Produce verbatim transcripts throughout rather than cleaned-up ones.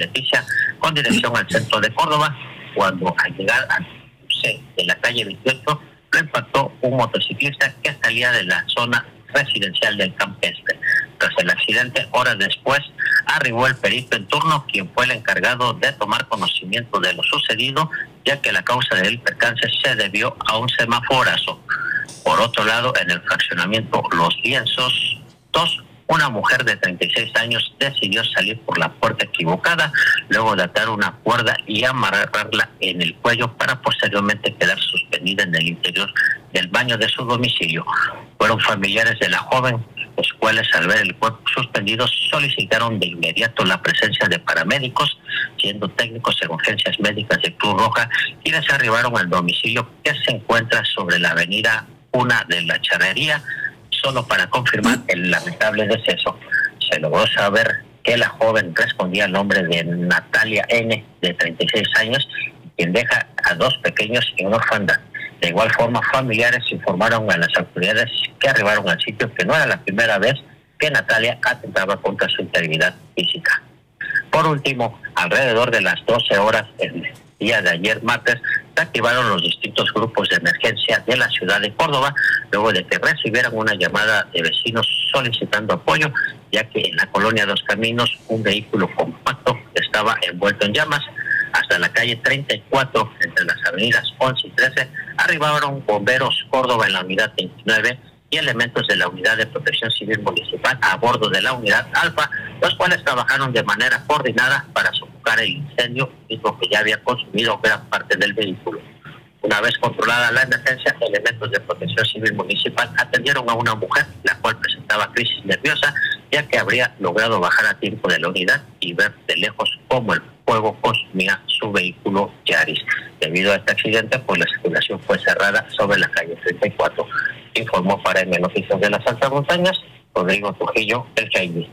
Leticia con dirección al centro de Córdoba, cuando al llegar al cruce de la calle veintiocho lo impactó un motociclista que salía de la zona residencial del Campestre. Tras el accidente, horas después, arribó el perito en turno, quien fue el encargado de tomar conocimiento de lo sucedido, ya que la causa del percance se debió a un semaforazo. Por otro lado, en el fraccionamiento Los Lienzos dos, una mujer de treinta y seis años decidió salir por la puerta equivocada, luego de atar una cuerda y amarrarla en el cuello para posteriormente quedar suspendida en el interior del baño de su domicilio. Fueron familiares de la joven, los cuales al ver el cuerpo suspendido solicitaron de inmediato la presencia de paramédicos, siendo técnicos en urgencias médicas de Cruz Roja, quienes arribaron al domicilio que se encuentra sobre la avenida Una de la Charrería, solo para confirmar el lamentable deceso. Se logró saber que la joven respondía al nombre de Natalia N., de treinta y seis años, quien deja a dos pequeños en una orfandad. De igual forma, familiares informaron a las autoridades que arribaron al sitio que no era la primera vez que Natalia atentaba contra su integridad física. Por último, alrededor de las doce horas el día de ayer martes, se activaron los distintos grupos de emergencia de la ciudad de Córdoba, luego de que recibieran una llamada de vecinos solicitando apoyo, ya que en la colonia Dos Caminos un vehículo compacto estaba envuelto en llamas. Hasta la calle treinta y cuatro, entre las avenidas once y trece, arribaron bomberos Córdoba en la unidad veintinueve y elementos de la unidad de protección civil municipal a bordo de la unidad Alfa, los cuales trabajaron de manera coordinada para sofocar el incendio, mismo que ya había consumido gran parte del vehículo. Una vez controlada la emergencia, elementos de protección civil municipal atendieron a una mujer, la cual presentaba crisis nerviosa, ya que habría logrado bajar a tiempo de la unidad y ver de lejos cómo el fuego consumía su vehículo Yaris. Debido a este accidente, pues la circulación fue cerrada sobre la calle treinta y cuatro. Informó para M Noticias de las Altas Montañas, Rodrigo Trujillo, el Jaime.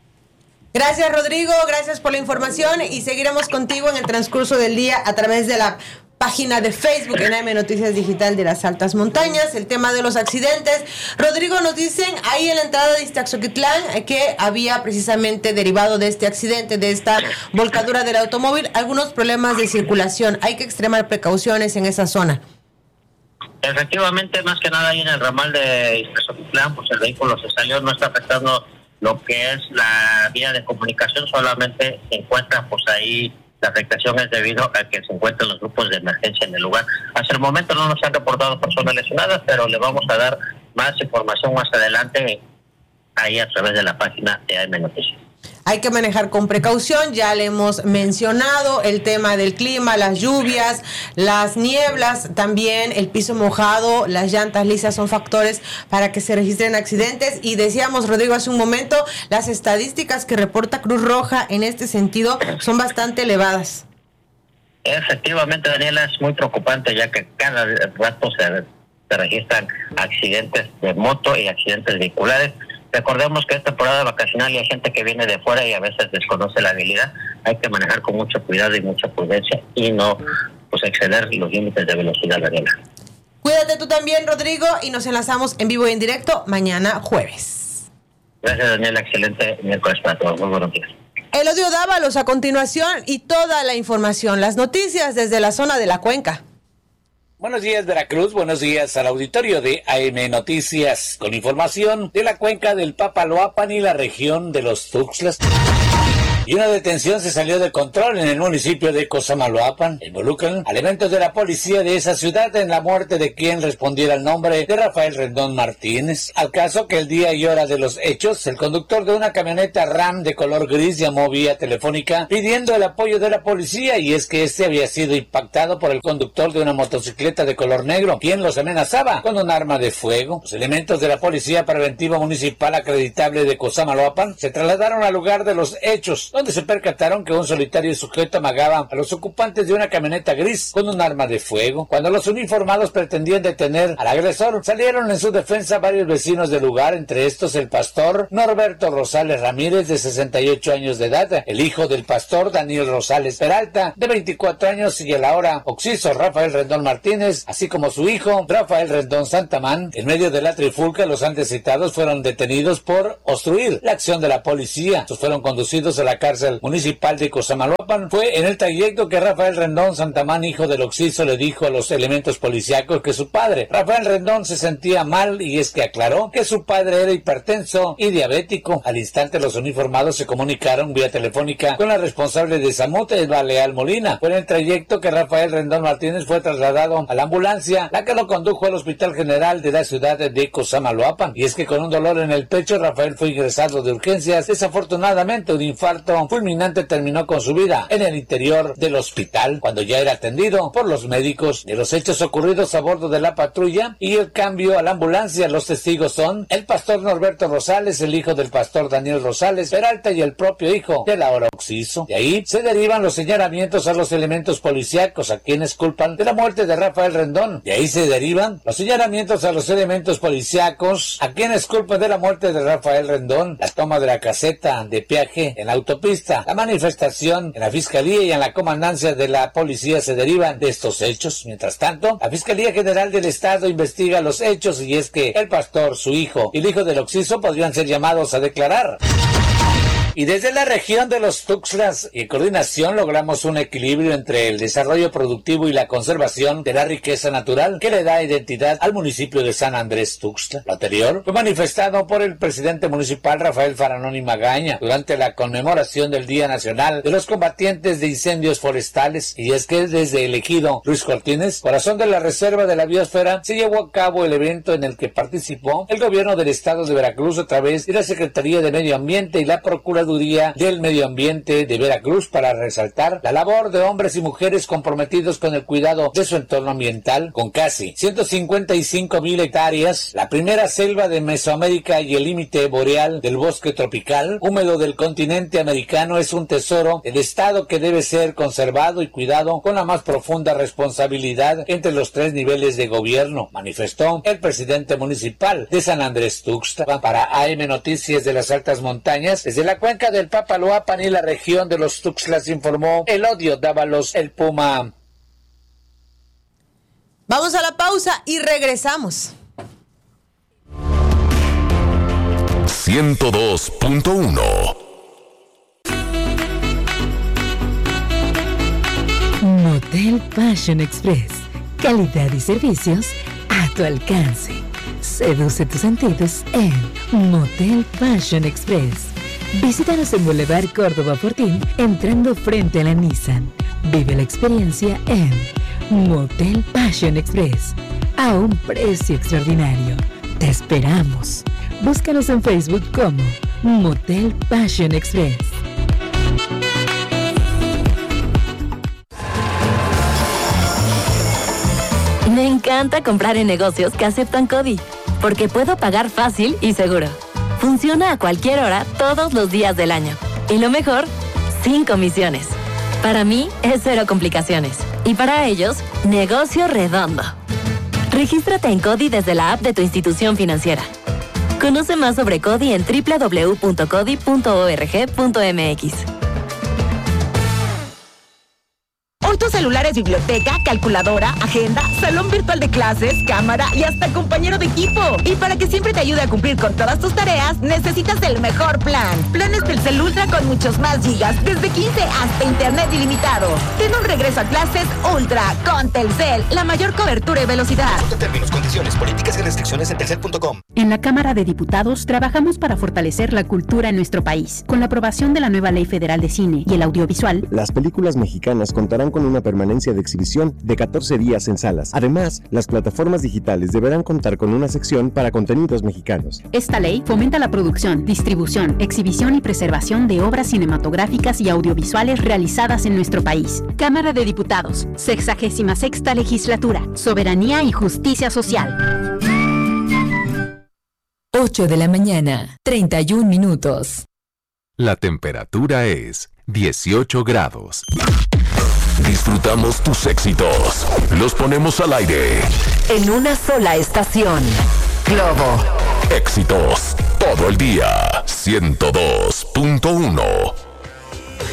Gracias, Rodrigo, gracias por la información y seguiremos contigo en el transcurso del día a través de la página de Facebook en A M Noticias Digital de las Altas Montañas, el tema de los accidentes. Rodrigo, nos dicen ahí en la entrada de Iztaxoquitlán que había precisamente derivado de este accidente, de esta volcadura del automóvil, algunos problemas de circulación. Hay que extremar precauciones en esa zona. Efectivamente, más que nada ahí en el ramal de Iztaxoquitlán, pues el vehículo se salió, no está afectando lo que es la vía de comunicación, solamente se encuentra pues ahí. La afectación es debido a que se encuentran los grupos de emergencia en el lugar. Hasta el momento no nos han reportado personas lesionadas, pero le vamos a dar más información más adelante ahí a través de la página de A M Noticias. Hay que manejar con precaución, ya le hemos mencionado el tema del clima, las lluvias, las nieblas, también el piso mojado, las llantas lisas son factores para que se registren accidentes. Y decíamos, Rodrigo, hace un momento, las estadísticas que reporta Cruz Roja en este sentido son bastante elevadas. Efectivamente, Daniela, es muy preocupante ya que cada rato se, se registran accidentes de moto y accidentes vehiculares. Recordemos que es temporada vacacional y hay gente que viene de fuera y a veces desconoce la habilidad. Hay que manejar con mucho cuidado y mucha prudencia y no pues exceder los límites de velocidad, Daniela. Cuídate tú también, Rodrigo, y nos enlazamos en vivo y en directo mañana jueves. Gracias, Daniela. Excelente miércoles para todos. Muy buenos días. Elodio Dávalos a continuación y toda la información, las noticias desde la zona de la Cuenca. Buenos días, Veracruz. Buenos días al auditorio de A M Noticias, con información de la cuenca del Papaloapan y la región de los Tuxtlas. Y una detención se salió de control en el municipio de Cosamaloapan. Involucran elementos de la policía de esa ciudad en la muerte de quien respondiera al nombre de Rafael Rendón Martínez. Al caso que el día y hora de los hechos, el conductor de una camioneta RAM de color gris llamó vía telefónica pidiendo el apoyo de la policía, y es que este había sido impactado por el conductor de una motocicleta de color negro, quien los amenazaba con un arma de fuego. Los elementos de la Policía Preventiva Municipal acreditable de Cosamaloapan se trasladaron al lugar de los hechos, donde se percataron que un solitario sujeto amagaba a los ocupantes de una camioneta gris con un arma de fuego. Cuando los uniformados pretendían detener al agresor, salieron en su defensa varios vecinos del lugar, entre estos el pastor Norberto Rosales Ramírez, de sesenta y ocho años de edad, el hijo del pastor Daniel Rosales Peralta, de veinticuatro años, y el ahora occiso Rafael Rendón Martínez, así como su hijo Rafael Rendón Santamán. En medio de la trifulca, los antes citados fueron detenidos por obstruir la acción de la policía. Estos fueron conducidos a la cárcel cárcel municipal de Cosamaloapan. Fue en el trayecto que Rafael Rendón Santamán, hijo del occiso, le dijo a los elementos policíacos que su padre, Rafael Rendón, se sentía mal, y es que aclaró que su padre era hipertenso y diabético. Al instante, los uniformados se comunicaron vía telefónica con la responsable de Zamute, Eva Leal Molina. Fue en el trayecto que Rafael Rendón Martínez fue trasladado a la ambulancia, la que lo condujo al Hospital General de la ciudad de Cosamaloapan. Y es que con un dolor en el pecho, Rafael fue ingresado de urgencias. Desafortunadamente, un infarto fulminante terminó con su vida en el interior del hospital, cuando ya era atendido por los médicos. De los hechos ocurridos a bordo de la patrulla y el cambio a la ambulancia, los testigos son el pastor Norberto Rosales, el hijo del pastor Daniel Rosales Peralta y el propio hijo del ahora occiso. De ahí se derivan los señalamientos a los elementos policíacos, a quienes culpan de la muerte de Rafael Rendón. De ahí se derivan los señalamientos a los elementos policíacos, a quienes culpan de la muerte de Rafael Rendón, la toma de la caseta de peaje en la autopista, la manifestación en la Fiscalía y en la Comandancia de la Policía se derivan de estos hechos. Mientras tanto, la Fiscalía General del Estado investiga los hechos, y es que el pastor, su hijo y el hijo del occiso podrían ser llamados a declarar. Y desde la región de los Tuxtlas y en coordinación logramos un equilibrio entre el desarrollo productivo y la conservación de la riqueza natural que le da identidad al municipio de San Andrés Tuxtla. Lo anterior fue manifestado por el presidente municipal Rafael Faranoni Magaña durante la conmemoración del Día Nacional de los Combatientes de Incendios Forestales. Y es que desde el ejido Ruiz Cortines, corazón de la Reserva de la Biosfera, se llevó a cabo el evento en el que participó el gobierno del estado de Veracruz a través de la Secretaría de Medio Ambiente y la Procuraduría del Medio Ambiente de Veracruz, para resaltar la labor de hombres y mujeres comprometidos con el cuidado de su entorno ambiental. Con casi ciento cincuenta y cinco mil hectáreas, la primera selva de Mesoamérica y el límite boreal del bosque tropical húmedo del continente americano, es un tesoro del estado que debe ser conservado y cuidado con la más profunda responsabilidad entre los tres niveles de gobierno, manifestó el presidente municipal de San Andrés Tuxtla. Para A M Noticias de las Altas Montañas, desde la cuenca del Papaloapan y la región de los Tuxtlas, informó Elodio Dávalos, el Puma. Vamos a la pausa y regresamos. ciento dos punto uno Motel Fashion Express. Calidad y servicios a tu alcance. Seduce tus sentidos en Motel Fashion Express. Visítanos en Boulevard Córdoba Fortín, entrando frente a la Nissan. Vive la experiencia en Motel Fashion Express, a un precio extraordinario. Te esperamos. Búscanos en Facebook como Motel Fashion Express. Me encanta comprar en negocios que aceptan CODI, porque puedo pagar fácil y seguro. Funciona a cualquier hora, todos los días del año. Y lo mejor, sin comisiones. Para mí, es cero complicaciones. Y para ellos, negocio redondo. Regístrate en CODI desde la app de tu institución financiera. Conoce más sobre CODI en doble u doble u doble u punto codi punto org punto m x. Hoy tu celular es biblioteca, calculadora, agenda, salón virtual de clases, cámara y hasta compañero de equipo. Y para que siempre te ayude a cumplir con todas tus tareas, necesitas el mejor plan. Planes Telcel Ultra con muchos más gigas, desde quince hasta internet ilimitado. Ten un regreso a clases Ultra con Telcel, la mayor cobertura y velocidad. Consulta términos, condiciones, políticas y restricciones en telcel punto com. En la Cámara de Diputados trabajamos para fortalecer la cultura en nuestro país. Con la aprobación de la nueva Ley Federal de Cine y el Audiovisual, las películas mexicanas contarán con una permanencia de exhibición de catorce días en salas. Además, las plataformas digitales deberán contar con una sección para contenidos mexicanos. Esta ley fomenta la producción, distribución, exhibición y preservación de obras cinematográficas y audiovisuales realizadas en nuestro país. Cámara de Diputados, sexagésima sexta legislatura, soberanía y justicia social. ocho de la mañana, treinta y un minutos. La temperatura es dieciocho grados. Disfrutamos tus éxitos. Los ponemos al aire. En una sola estación. Globo. Éxitos todo el día. ciento dos punto uno.